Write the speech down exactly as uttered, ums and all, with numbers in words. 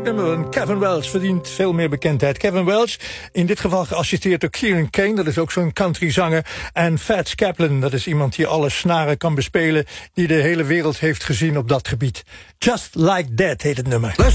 belangrijk nummer. En Kevin Welch verdient veel meer bekendheid. Kevin Welch, in dit geval geassisteerd door Kieran Kane. Dat is ook zo'n countryzanger. En Fats Kaplan, dat is iemand die alle snaren kan bespelen, die de hele wereld heeft gezien op dat gebied. Just Like That heet het nummer.